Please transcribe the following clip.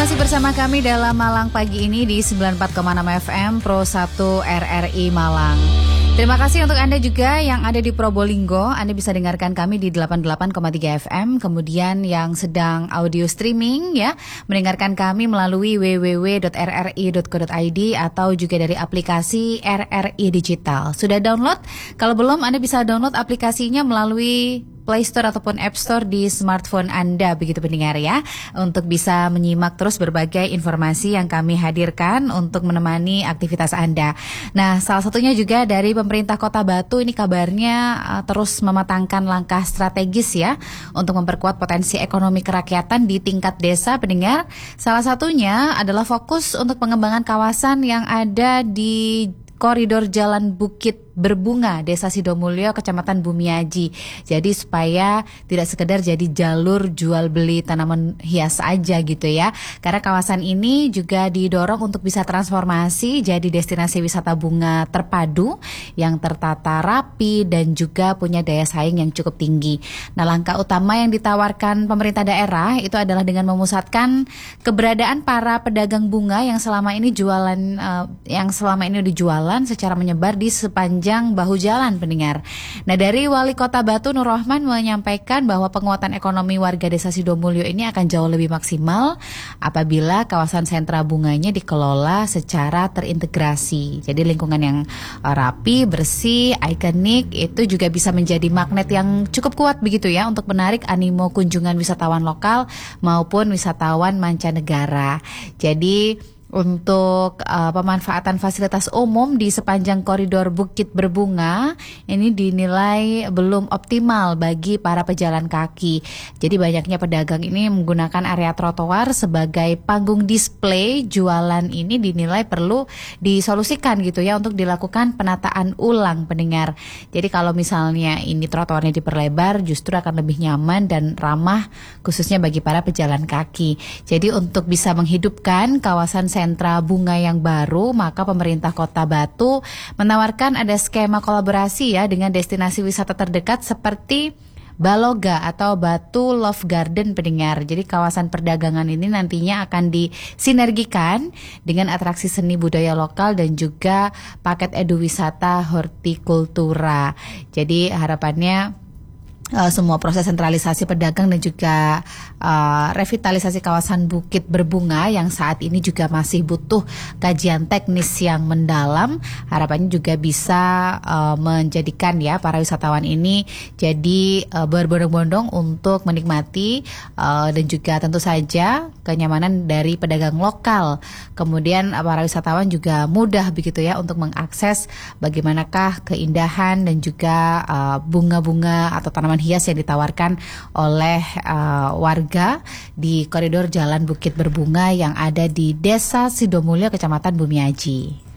masih bersama kami dalam Malang pagi ini di 94,6 FM Pro 1 RRI Malang. Terima kasih untuk Anda juga yang ada di Probolinggo. Anda bisa dengarkan kami di 88,3 FM. Kemudian yang sedang audio streaming ya, mendengarkan kami melalui www.rri.co.id atau juga dari aplikasi RRI Digital. Sudah download? Kalau belum, Anda bisa download aplikasinya melalui Play Store ataupun App Store di smartphone Anda, begitu pendengar ya, untuk bisa menyimak terus berbagai informasi yang kami hadirkan untuk menemani aktivitas Anda. Nah, salah satunya juga dari pemerintah Kota Batu ini kabarnya terus mematangkan langkah strategis ya untuk memperkuat potensi ekonomi kerakyatan di tingkat desa, pendengar. Salah satunya adalah fokus untuk pengembangan kawasan yang ada di koridor Jalan Bukit Berbunga, Desa Sidomulyo, Kecamatan Bumiaji. Jadi supaya tidak sekedar jadi jalur jual beli tanaman hias aja gitu ya. Karena kawasan ini juga didorong untuk bisa transformasi jadi destinasi wisata bunga terpadu yang tertata rapi dan juga punya daya saing yang cukup tinggi. Nah, langkah utama yang ditawarkan pemerintah daerah itu adalah dengan memusatkan keberadaan para pedagang bunga yang selama ini dijualan secara menyebar di sepanjang bahu jalan, pendengar. Nah, dari Wali Kota Batu Nur Rohman menyampaikan bahwa penguatan ekonomi warga Desa Sidomulyo ini akan jauh lebih maksimal apabila kawasan sentra bunganya dikelola secara terintegrasi. Jadi lingkungan yang rapi, bersih, ikonik itu juga bisa menjadi magnet yang cukup kuat begitu ya untuk menarik animo kunjungan wisatawan lokal maupun wisatawan mancanegara. Jadi untuk pemanfaatan fasilitas umum di sepanjang koridor Bukit Berbunga ini dinilai belum optimal bagi para pejalan kaki. Jadi banyaknya pedagang ini menggunakan area trotoar sebagai panggung display jualan ini dinilai perlu disolusikan gitu ya untuk dilakukan penataan ulang, pendengar. Jadi kalau misalnya ini trotoarnya diperlebar justru akan lebih nyaman dan ramah khususnya bagi para pejalan kaki. Jadi untuk bisa menghidupkan kawasan sentra bunga yang baru, maka pemerintah Kota Batu menawarkan ada skema kolaborasi ya dengan destinasi wisata terdekat seperti Baloga atau Batu Love Garden, pendengar. Jadi kawasan perdagangan ini nantinya akan disinergikan dengan atraksi seni budaya lokal dan juga paket eduwisata hortikultura. Jadi harapannya semua proses sentralisasi pedagang dan juga revitalisasi kawasan Bukit Berbunga yang saat ini juga masih butuh kajian teknis yang mendalam, harapannya juga bisa menjadikan ya para wisatawan ini jadi berbondong-bondong untuk menikmati dan juga tentu saja kenyamanan dari pedagang lokal. Kemudian para wisatawan juga mudah begitu ya untuk mengakses bagaimanakah keindahan dan juga bunga-bunga atau tanaman hias yang ditawarkan oleh warga di koridor Jalan Bukit Berbunga yang ada di Desa Sidomulyo, Kecamatan Bumiaji.